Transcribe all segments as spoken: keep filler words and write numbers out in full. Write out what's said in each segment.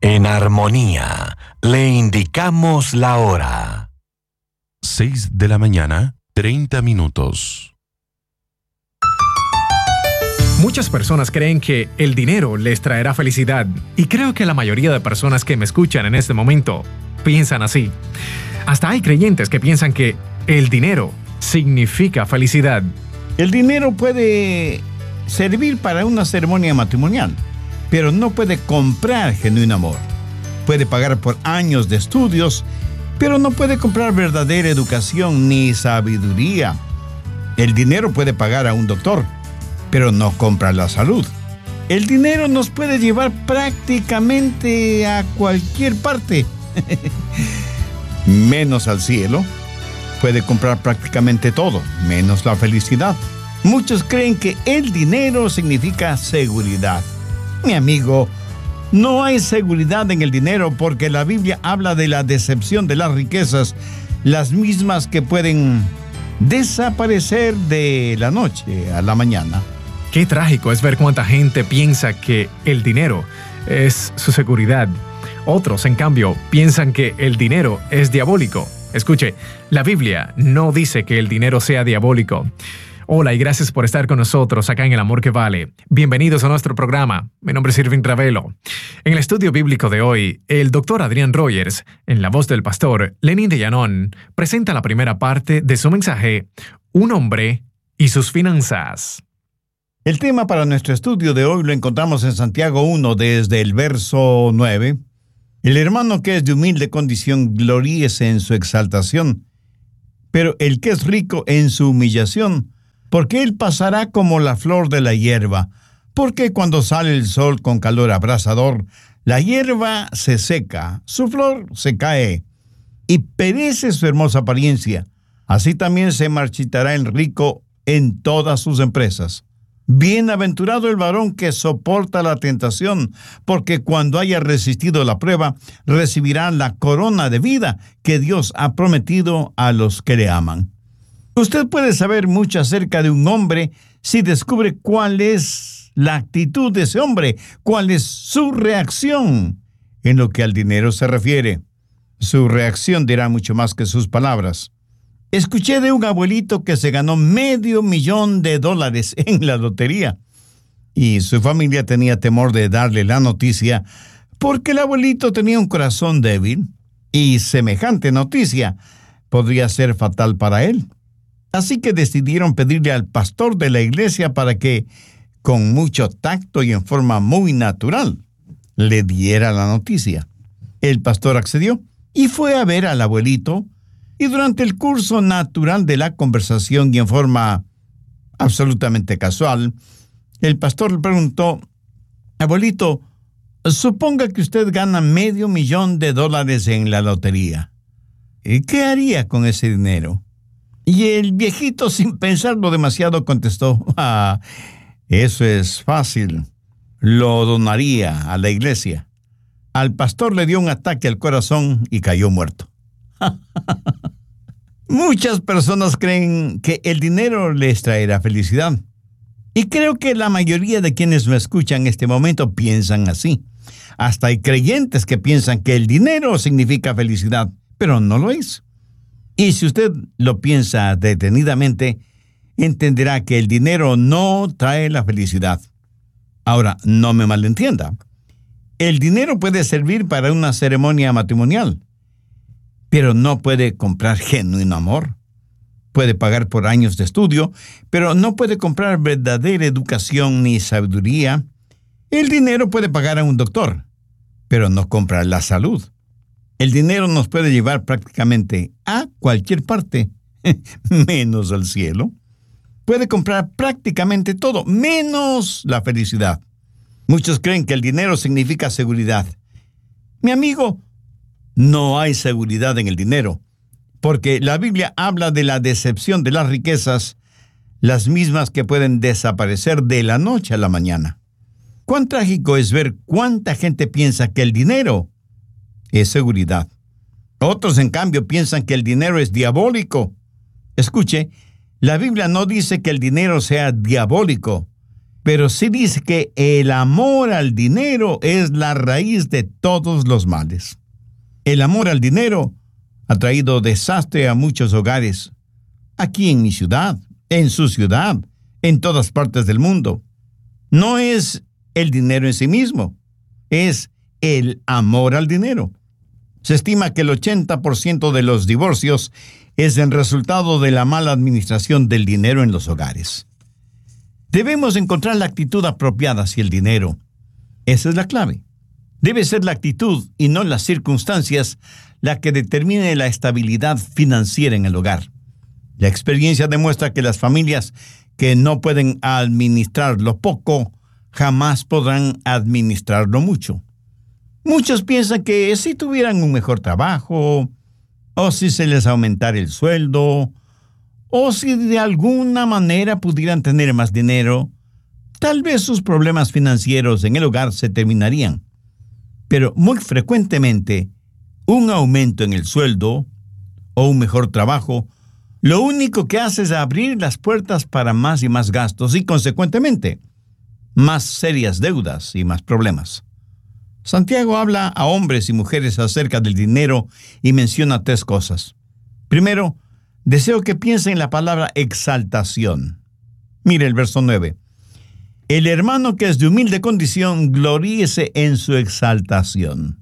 En armonía, le indicamos la hora. Seis de la mañana, treinta minutos. Muchas personas creen que el dinero les traerá felicidad, y creo que la mayoría de personas que me escuchan en este momento piensan así. Hasta hay creyentes que piensan que el dinero significa felicidad. El dinero puede servir para una ceremonia matrimonial, pero no puede comprar genuino amor. Puede pagar por años de estudios, pero no puede comprar verdadera educación ni sabiduría. El dinero puede pagar a un doctor, pero no compra la salud. El dinero nos puede llevar prácticamente a cualquier parte, menos al cielo. Puede comprar prácticamente todo, menos la felicidad. Muchos creen que el dinero significa seguridad. Mi amigo, no hay seguridad en el dinero, porque la Biblia habla de la decepción de las riquezas, las mismas que pueden desaparecer de la noche a la mañana. Qué trágico es ver cuánta gente piensa que el dinero es su seguridad. Otros, en cambio, piensan que el dinero es diabólico. Escuche, la Biblia no dice que el dinero sea diabólico. Hola y gracias por estar con nosotros acá en El Amor que Vale. Bienvenidos a nuestro programa. Mi nombre es Irving Ravelo. En el estudio bíblico de hoy, el doctor Adrián Rogers, en la voz del pastor Lenin de Llanón, presenta la primera parte de su mensaje, Un hombre y sus finanzas. El tema para nuestro estudio de hoy lo encontramos en Santiago uno, desde el verso nueve. El hermano que es de humilde condición, gloríese en su exaltación, pero el que es rico en su humillación, porque él pasará como la flor de la hierba, porque cuando sale el sol con calor abrasador, la hierba se seca, su flor se cae, y perece su hermosa apariencia. Así también se marchitará el rico en todas sus empresas. Bienaventurado el varón que soporta la tentación, porque cuando haya resistido la prueba, recibirá la corona de vida que Dios ha prometido a los que le aman. Usted puede saber mucho acerca de un hombre si descubre cuál es la actitud de ese hombre, cuál es su reacción en lo que al dinero se refiere. Su reacción dirá mucho más que sus palabras. Escuché de un abuelito que se ganó medio millón de dólares en la lotería, y su familia tenía temor de darle la noticia porque el abuelito tenía un corazón débil y semejante noticia podría ser fatal para él. Así que decidieron pedirle al pastor de la iglesia para que, con mucho tacto y en forma muy natural, le diera la noticia. El pastor accedió y fue a ver al abuelito. Y durante el curso natural de la conversación y en forma absolutamente casual, el pastor le preguntó: abuelito, suponga que usted gana medio millón de dólares en la lotería. ¿Y qué haría con ese dinero? Y el viejito, sin pensarlo demasiado, contestó: ah, eso es fácil. Lo donaría a la iglesia. Al pastor le dio un ataque al corazón y cayó muerto. Muchas personas creen que el dinero les traerá felicidad. Y creo que la mayoría de quienes me escuchan en este momento piensan así. Hasta hay creyentes que piensan que el dinero significa felicidad, pero no lo es. Y si usted lo piensa detenidamente, entenderá que el dinero no trae la felicidad. Ahora, no me malentienda. El dinero puede servir para una ceremonia matrimonial, pero no puede comprar genuino amor. Puede pagar por años de estudio, pero no puede comprar verdadera educación ni sabiduría. El dinero puede pagar a un doctor, pero no compra la salud. El dinero nos puede llevar prácticamente a cualquier parte, menos al cielo. Puede comprar prácticamente todo, menos la felicidad. Muchos creen que el dinero significa seguridad. Mi amigo, no hay seguridad en el dinero, porque la Biblia habla de la decepción de las riquezas, las mismas que pueden desaparecer de la noche a la mañana. Cuán trágico es ver cuánta gente piensa que el dinero es seguridad. Otros, en cambio, piensan que el dinero es diabólico. Escuche, la Biblia no dice que el dinero sea diabólico, Pero sí dice que el amor al dinero es la raíz de todos los males. El amor al dinero ha traído desastre a muchos hogares, aquí en mi ciudad, en su ciudad, en todas partes del mundo. No es el dinero en sí mismo, es el amor al dinero. Se estima que el ochenta por ciento de los divorcios es el resultado de la mala administración del dinero en los hogares. Debemos encontrar la actitud apropiada hacia el dinero. Esa es la clave. Debe ser la actitud y no las circunstancias la que determine la estabilidad financiera en el hogar. La experiencia demuestra que las familias que no pueden administrar lo poco jamás podrán administrar lo mucho. Muchos piensan que si tuvieran un mejor trabajo, o si se les aumentara el sueldo, o si de alguna manera pudieran tener más dinero, tal vez sus problemas financieros en el hogar se terminarían. Pero muy frecuentemente, un aumento en el sueldo o un mejor trabajo, lo único que hace es abrir las puertas para más y más gastos y, consecuentemente, más serias deudas y más problemas. Santiago habla a hombres y mujeres acerca del dinero y menciona tres cosas. Primero, deseo que piensen en la palabra exaltación. Mire el verso nueve. El hermano que es de humilde condición, gloríese en su exaltación.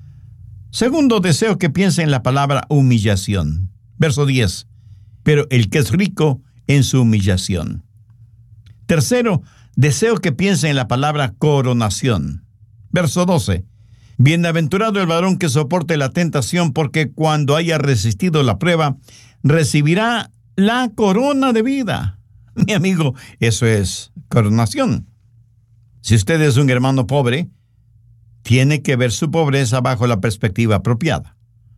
Segundo, deseo que piensen en la palabra humillación. Verso diez. Pero el que es rico en su humillación. Tercero, deseo que piensen en la palabra coronación. Verso doce. Bienaventurado el varón que soporte la tentación, porque cuando haya resistido la prueba, recibirá la corona de vida. Mi amigo, eso es coronación. Si usted es un hermano pobre, tiene que ver su pobreza bajo la perspectiva apropiada.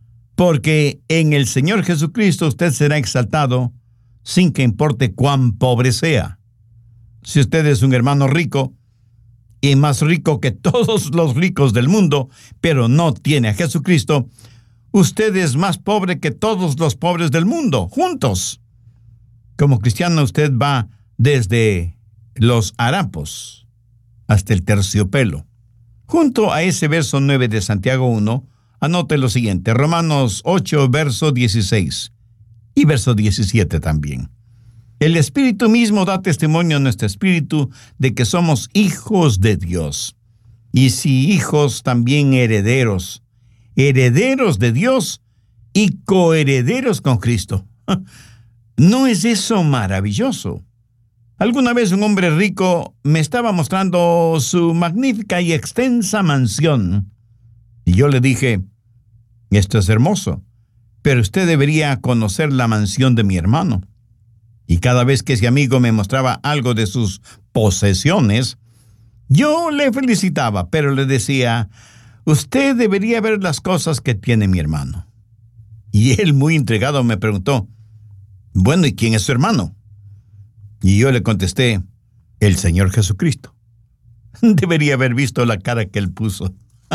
Porque en el Señor Jesucristo usted será exaltado sin que importe cuán pobre sea. Si usted es un hermano rico, y más rico que todos los ricos del mundo, pero no tiene a Jesucristo, usted es más pobre que todos los pobres del mundo, juntos. Como cristiano usted va desde los harapos hasta el terciopelo. Junto a ese verso nueve de Santiago uno, anote lo siguiente, Romanos ocho, verso dieciséis y verso diecisiete también. El Espíritu mismo da testimonio a nuestro espíritu de que somos hijos de Dios. Y si hijos, también herederos. Herederos de Dios y coherederos con Cristo. ¿No es eso maravilloso? Alguna vez un hombre rico me estaba mostrando su magnífica y extensa mansión. Y yo le dije, esto es hermoso, pero usted debería conocer la mansión de mi hermano. Y cada vez que ese amigo me mostraba algo de sus posesiones, yo le felicitaba, pero le decía, usted debería ver las cosas que tiene mi hermano. Y él, muy intrigado, me preguntó, bueno, ¿y quién es su hermano? Y yo le contesté, el Señor Jesucristo. Debería haber visto la cara que él puso.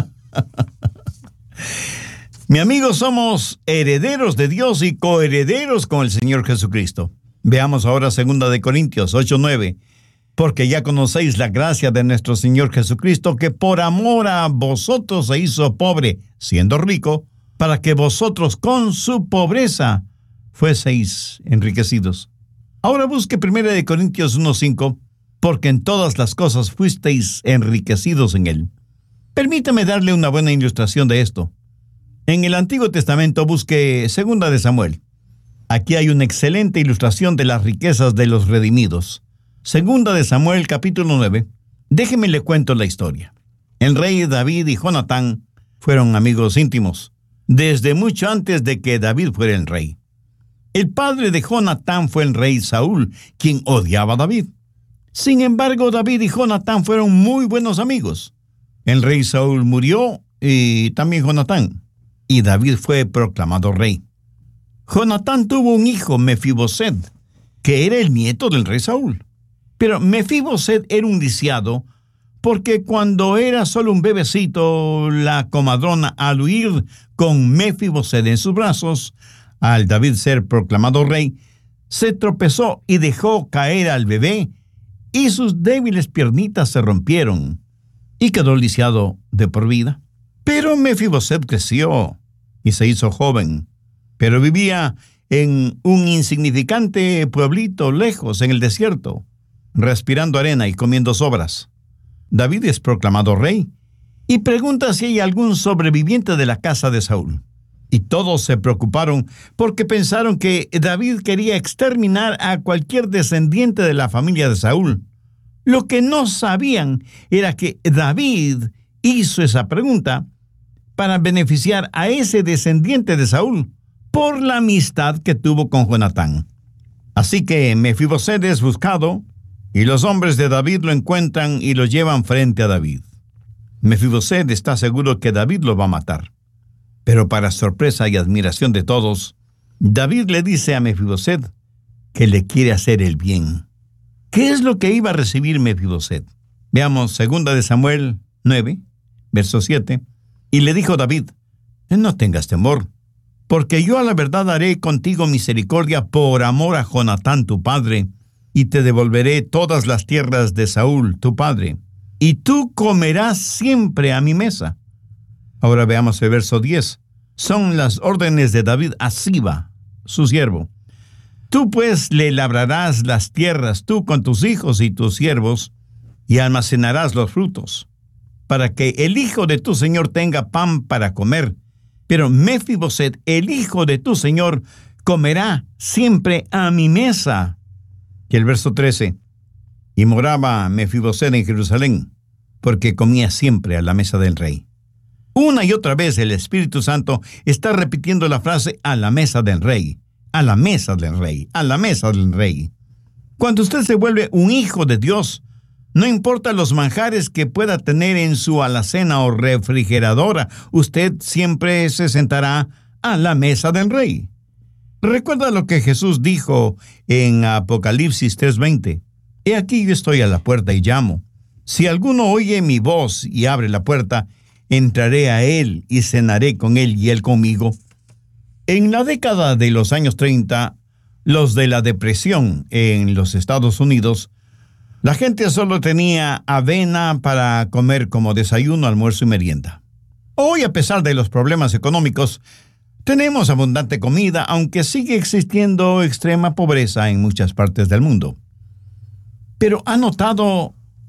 Mi amigo, somos herederos de Dios y coherederos con el Señor Jesucristo. Veamos ahora segunda de Corintios ocho, nueve. Porque ya conocéis la gracia de nuestro Señor Jesucristo, que por amor a vosotros se hizo pobre, siendo rico, para que vosotros con su pobreza fueseis enriquecidos. Ahora busque primera de Corintios uno, cinco, porque en todas las cosas fuisteis enriquecidos en él. Permítame darle una buena ilustración de esto. En el Antiguo Testamento busque segunda de Samuel. Aquí hay una excelente ilustración de las riquezas de los redimidos. Segunda de Samuel, capítulo nueve. Déjeme le cuento la historia. El rey David y Jonatán fueron amigos íntimos, desde mucho antes de que David fuera el rey. El padre de Jonatán fue el rey Saúl, quien odiaba a David. Sin embargo, David y Jonatán fueron muy buenos amigos. El rey Saúl murió y también Jonatán, y David fue proclamado rey. Jonatán tuvo un hijo, Mefiboset, que era el nieto del rey Saúl. Pero Mefiboset era un lisiado, porque cuando era solo un bebecito, la comadrona, al huir con Mefiboset en sus brazos, al David ser proclamado rey, se tropezó y dejó caer al bebé, y sus débiles piernitas se rompieron, y quedó lisiado de por vida. Pero Mefiboset creció y se hizo joven, pero vivía en un insignificante pueblito lejos en el desierto, respirando arena y comiendo sobras. David es proclamado rey y pregunta si hay algún sobreviviente de la casa de Saúl. Y todos se preocuparon porque pensaron que David quería exterminar a cualquier descendiente de la familia de Saúl. Lo que no sabían era que David hizo esa pregunta para beneficiar a ese descendiente de Saúl por la amistad que tuvo con Jonatán. Así que Mefiboset es buscado y los hombres de David lo encuentran y lo llevan frente a David. Mefiboset está seguro que David lo va a matar. Pero para sorpresa y admiración de todos, David le dice a Mefiboset que le quiere hacer el bien. ¿Qué es lo que iba a recibir Mefiboset? Veamos segunda de Samuel nueve, verso siete. Y le dijo David: no tengas temor, porque yo a la verdad haré contigo misericordia por amor a Jonatán tu padre, y te devolveré todas las tierras de Saúl tu padre, y tú comerás siempre a mi mesa. Ahora veamos el verso diez. Son las órdenes de David a Siba, su siervo. Tú pues le labrarás las tierras, tú con tus hijos y tus siervos, y almacenarás los frutos, para que el hijo de tu señor tenga pan para comer. Pero Mefiboset, el hijo de tu señor, comerá siempre a mi mesa. Y el verso trece. Y moraba Mefiboset en Jerusalén, porque comía siempre a la mesa del rey. Una y otra vez el Espíritu Santo está repitiendo la frase a la mesa del rey, a la mesa del rey, a la mesa del rey. Cuando usted se vuelve un hijo de Dios, no importa los manjares que pueda tener en su alacena o refrigeradora, usted siempre se sentará a la mesa del rey. Recuerda lo que Jesús dijo en Apocalipsis tres veinte. He aquí yo estoy a la puerta y llamo. Si alguno oye mi voz y abre la puerta, entraré a él y cenaré con él y él conmigo. En la década de los años treinta, los de la depresión en los Estados Unidos, la gente solo tenía avena para comer como desayuno, almuerzo y merienda. Hoy, a pesar de los problemas económicos, tenemos abundante comida, aunque sigue existiendo extrema pobreza en muchas partes del mundo. Pero ¿ha notado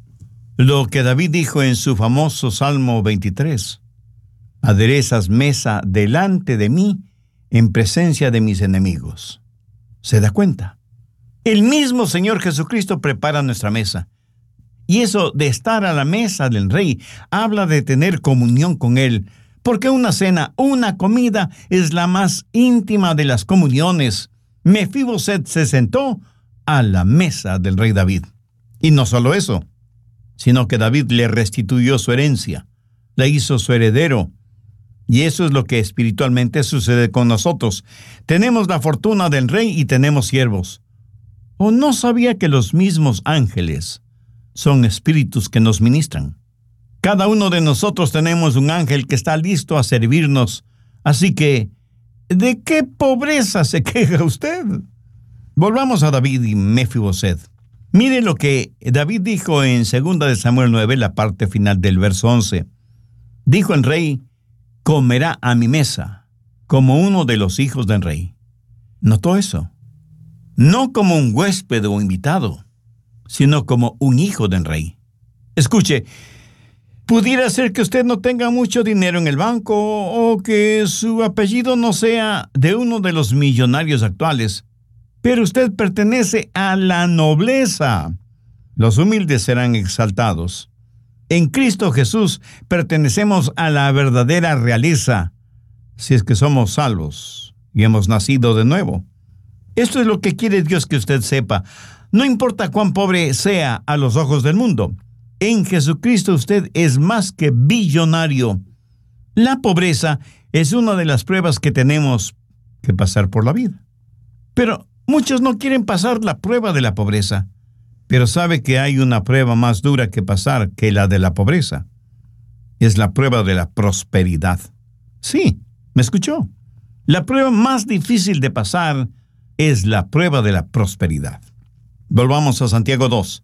lo que David dijo en su famoso Salmo veintitrés? Aderezas mesa delante de mí en presencia de mis enemigos. ¿Se da cuenta? El mismo Señor Jesucristo prepara nuestra mesa. Y eso de estar a la mesa del Rey habla de tener comunión con Él, porque una cena, una comida, es la más íntima de las comuniones. Mefiboset se sentó a la mesa del rey David. Y no solo eso, sino que David le restituyó su herencia, la hizo su heredero. Y eso es lo que espiritualmente sucede con nosotros. Tenemos la fortuna del rey y tenemos siervos. ¿O no sabía que los mismos ángeles son espíritus que nos ministran? Cada uno de nosotros tenemos un ángel que está listo a servirnos. Así que, ¿de qué pobreza se queja usted? Volvamos a David y Mefiboset. Mire lo que David dijo en segunda de Samuel nueve, la parte final del verso once. Dijo el rey: comerá a mi mesa, como uno de los hijos del rey. ¿Notó eso? No como un huésped o invitado, sino como un hijo del rey. Escuche, pudiera ser que usted no tenga mucho dinero en el banco o que su apellido no sea de uno de los millonarios actuales, pero usted pertenece a la nobleza. Los humildes serán exaltados. En Cristo Jesús pertenecemos a la verdadera realeza, si es que somos salvos y hemos nacido de nuevo. Esto es lo que quiere Dios que usted sepa. No importa cuán pobre sea a los ojos del mundo, en Jesucristo usted es más que billonario. La pobreza es una de las pruebas que tenemos que pasar por la vida. Pero muchos no quieren pasar la prueba de la pobreza. Pero sabe que hay una prueba más dura que pasar que la de la pobreza. Es la prueba de la prosperidad. Sí, ¿me escuchó? La prueba más difícil de pasar es la prueba de la prosperidad. Volvamos a Santiago dos,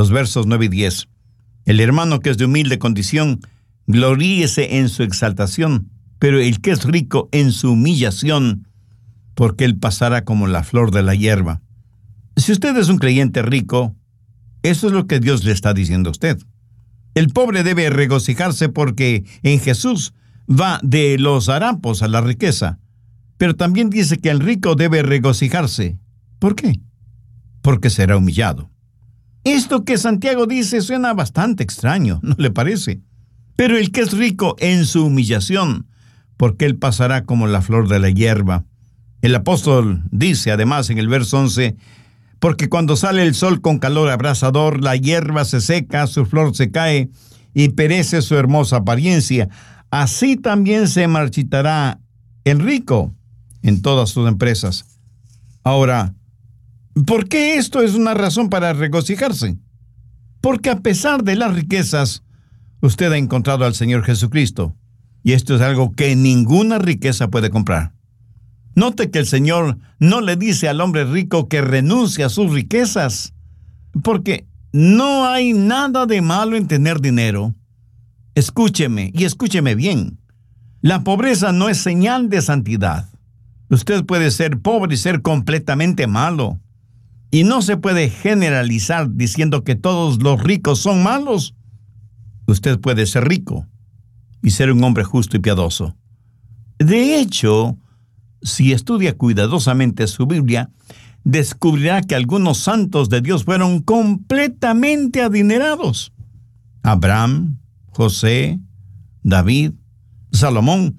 los versos nueve y diez. El hermano que es de humilde condición, gloríese en su exaltación, pero el que es rico en su humillación, porque él pasará como la flor de la hierba. Si usted es un creyente rico, eso es lo que Dios le está diciendo a usted. El pobre debe regocijarse porque en Jesús va de los harapos a la riqueza. Pero también dice que el rico debe regocijarse. ¿Por qué? Porque será humillado. Esto que Santiago dice suena bastante extraño, ¿no le parece? Pero el que es rico en su humillación, porque él pasará como la flor de la hierba. El apóstol dice además en el verso once, porque cuando sale el sol con calor abrasador, la hierba se seca, su flor se cae y perece su hermosa apariencia. Así también se marchitará el rico en todas sus empresas. Ahora, ¿por qué esto es una razón para regocijarse? Porque a pesar de las riquezas, usted ha encontrado al Señor Jesucristo. Y esto es algo que ninguna riqueza puede comprar. Note que el Señor no le dice al hombre rico que renuncie a sus riquezas, porque no hay nada de malo en tener dinero. Escúcheme, y escúcheme bien. La pobreza no es señal de santidad. Usted puede ser pobre y ser completamente malo. Y no se puede generalizar diciendo que todos los ricos son malos. Usted puede ser rico y ser un hombre justo y piadoso. De hecho, si estudia cuidadosamente su Biblia, descubrirá que algunos santos de Dios fueron completamente adinerados. Abraham, José, David, Salomón,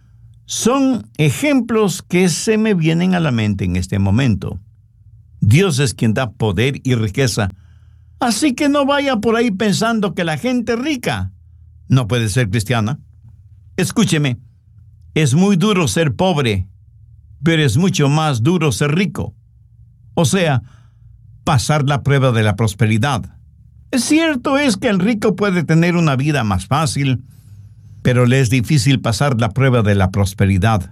son ejemplos que se me vienen a la mente en este momento. Dios es quien da poder y riqueza, así que no vaya por ahí pensando que la gente rica no puede ser cristiana. Escúcheme, es muy duro ser pobre, pero es mucho más duro ser rico. O sea, pasar la prueba de la prosperidad. Cierto es que el rico puede tener una vida más fácil, pero le es difícil pasar la prueba de la prosperidad.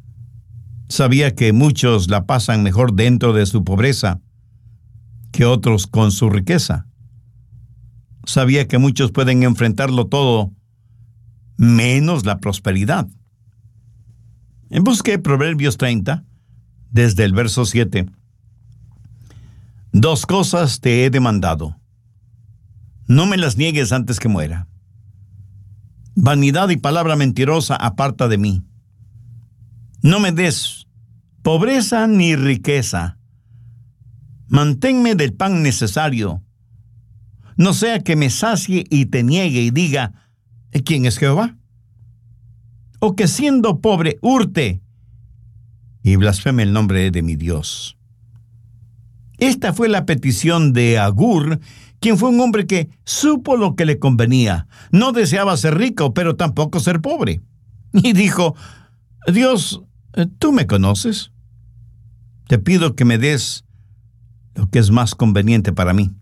Sabía que muchos la pasan mejor dentro de su pobreza que otros con su riqueza. Sabía que muchos pueden enfrentarlo todo, menos la prosperidad. Busqué Proverbios treinta, desde el verso siete. Dos cosas te he demandado. No me las niegues antes que muera. Vanidad y palabra mentirosa aparta de mí. No me des pobreza ni riqueza. Manténme del pan necesario. No sea que me sacie y te niegue y diga, ¿quién es Jehová? O que siendo pobre hurte y blasfeme el nombre de mi Dios. Esta fue la petición de Agur, quien fue un hombre que supo lo que le convenía. No deseaba ser rico, pero tampoco ser pobre. Y dijo, Dios, tú me conoces. Te pido que me des lo que es más conveniente para mí.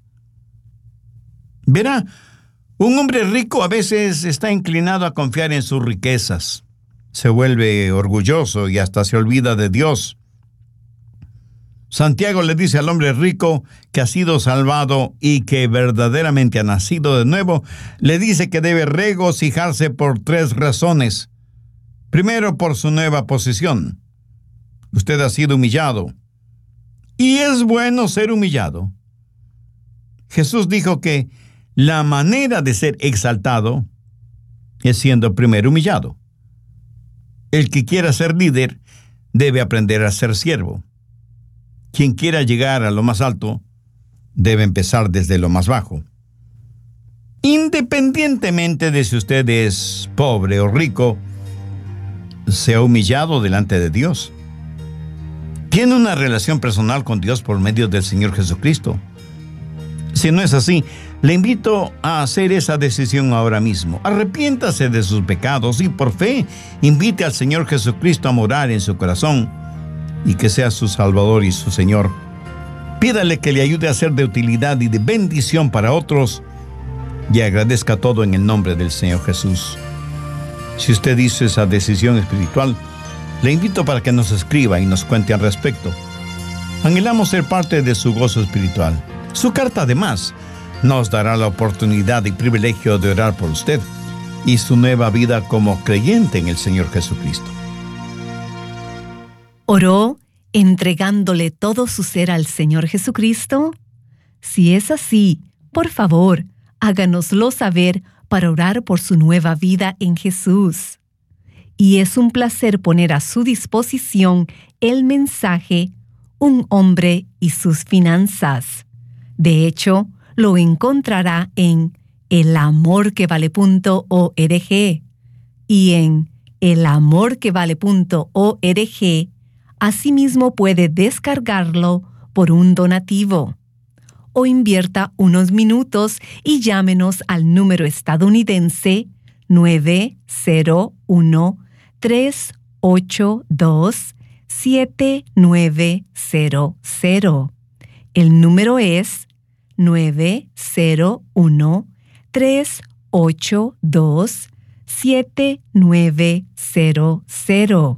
Verá, un hombre rico a veces está inclinado a confiar en sus riquezas. Se vuelve orgulloso y hasta se olvida de Dios. Santiago le dice al hombre rico que ha sido salvado y que verdaderamente ha nacido de nuevo, le dice que debe regocijarse por tres razones. Primero, por su nueva posición. Usted ha sido humillado. Y es bueno ser humillado. Jesús dijo que la manera de ser exaltado es siendo primero humillado. El que quiera ser líder debe aprender a ser siervo. Quien quiera llegar a lo más alto debe empezar desde lo más bajo. Independientemente de si usted es pobre o rico, se ha humillado delante de Dios. Tiene una relación personal con Dios por medio del Señor Jesucristo. Si no es así, le invito a hacer esa decisión ahora mismo. Arrepiéntase de sus pecados y por fe invite al Señor Jesucristo a morar en su corazón y que sea su Salvador y su Señor. Pídale que le ayude a ser de utilidad y de bendición para otros y agradezca todo en el nombre del Señor Jesús. Si usted hizo esa decisión espiritual, le invito para que nos escriba y nos cuente al respecto. Anhelamos ser parte de su gozo espiritual. Su carta, además, nos dará la oportunidad y privilegio de orar por usted y su nueva vida como creyente en el Señor Jesucristo. ¿Oró entregándole todo su ser al Señor Jesucristo? Si es así, por favor, háganoslo saber para orar por su nueva vida en Jesús. Y es un placer poner a su disposición el mensaje Un hombre y sus finanzas. De hecho, lo encontrará en el amor que vale punto org y en el amor que vale punto org. Asimismo puede descargarlo por un donativo. O invierta unos minutos y llámenos al número estadounidense nueve cero uno, tres ocho dos, siete nueve cero cero. El número es nueve cero uno, tres ocho dos, siete nueve cero cero.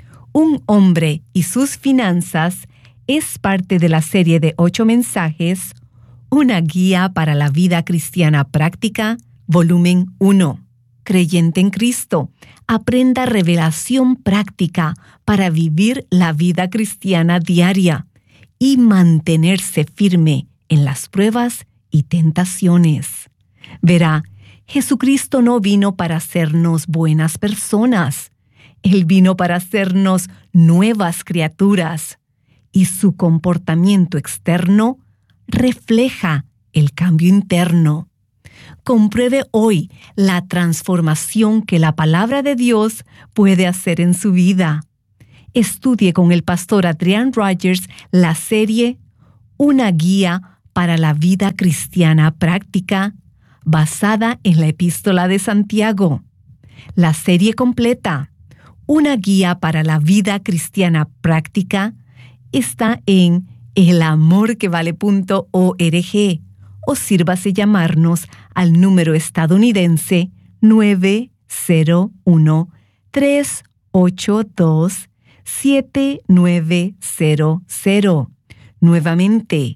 Un hombre y sus finanzas es parte de la serie de ocho mensajes, Una guía para la vida cristiana práctica, volumen uno. Creyente en Cristo, aprenda revelación práctica para vivir la vida cristiana diaria y mantenerse firme en las pruebas y tentaciones. Verá, Jesucristo no vino para hacernos buenas personas. Él vino para hacernos nuevas criaturas, y su comportamiento externo refleja el cambio interno. Compruebe hoy la transformación que la palabra de Dios puede hacer en su vida. Estudie con el pastor Adrian Rogers la serie Una guía para la vida cristiana práctica, basada en la Epístola de Santiago. La serie completa, Una guía para la vida cristiana práctica, está en el amor que vale punto org o sírvase llamarnos al número estadounidense nueve cero uno, tres ocho dos, siete nueve cero cero. Nuevamente,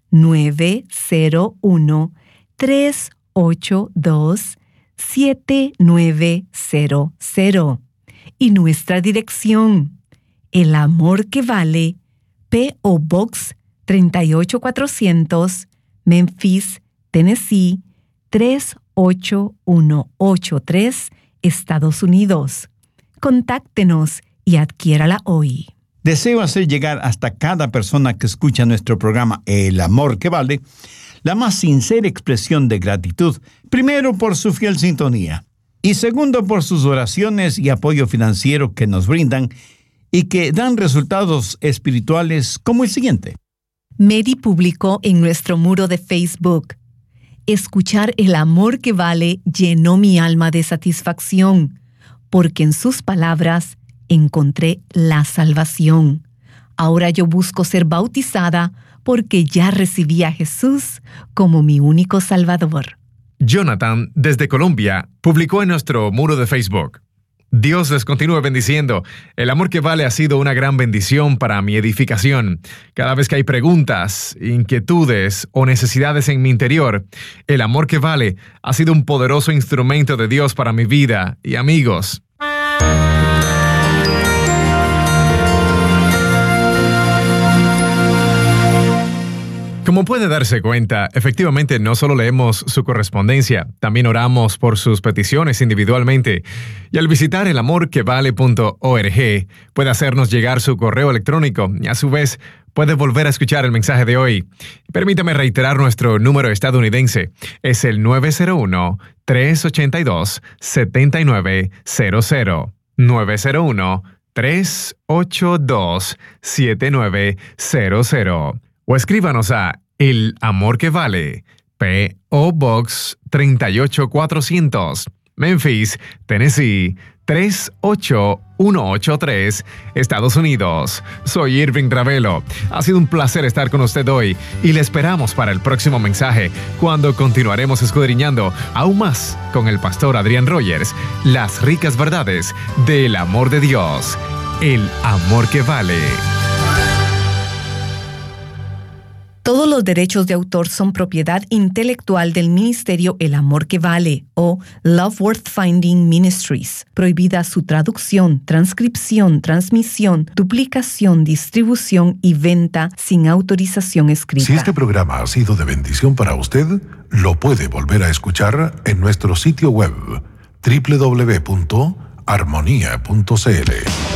nueve cero uno, tres ocho dos, siete nueve cero cero. Y nuestra dirección, El Amor que Vale, P O Box treinta y ocho cuatrocientos, Memphis, Tennessee, tres ocho uno ocho tres, Estados Unidos. Contáctenos y adquiérala hoy. Deseo hacer llegar hasta cada persona que escucha nuestro programa El Amor que Vale la más sincera expresión de gratitud, primero por su fiel sintonía y segundo por sus oraciones y apoyo financiero que nos brindan y que dan resultados espirituales como el siguiente. Mary publicó en nuestro muro de Facebook: escuchar El Amor que Vale llenó mi alma de satisfacción, porque en sus palabras encontré la salvación. Ahora yo busco ser bautizada porque ya recibí a Jesús como mi único Salvador. Jonathan, desde Colombia, publicó en nuestro muro de Facebook: Dios les continúe bendiciendo. El Amor que Vale ha sido una gran bendición para mi edificación. Cada vez que hay preguntas, inquietudes o necesidades en mi interior, El Amor que Vale ha sido un poderoso instrumento de Dios para mi vida y amigos. Como puede darse cuenta, efectivamente no solo leemos su correspondencia, también oramos por sus peticiones individualmente. Y al visitar el amor que vale punto org, puede hacernos llegar su correo electrónico y a su vez puede volver a escuchar el mensaje de hoy. Permítame reiterar nuestro número estadounidense. Es el nueve cero uno, tres ocho dos, siete nueve cero cero. nueve cero uno, tres ocho dos, siete nueve cero cero. O escríbanos a El Amor que Vale, P O Box treinta y ocho cuatrocientos, Memphis, Tennessee, tres ocho uno ocho tres, Estados Unidos. Soy Irving Ravelo. Ha sido un placer estar con usted hoy y le esperamos para el próximo mensaje, cuando continuaremos escudriñando aún más con el pastor Adrian Rogers las ricas verdades del amor de Dios. El Amor que Vale. Todos los derechos de autor son propiedad intelectual del Ministerio El Amor que Vale o Love Worth Finding Ministries. Prohibida su traducción, transcripción, transmisión, duplicación, distribución y venta sin autorización escrita. Si este programa ha sido de bendición para usted, lo puede volver a escuchar en nuestro sitio web doble u doble u doble u punto armonía punto c l.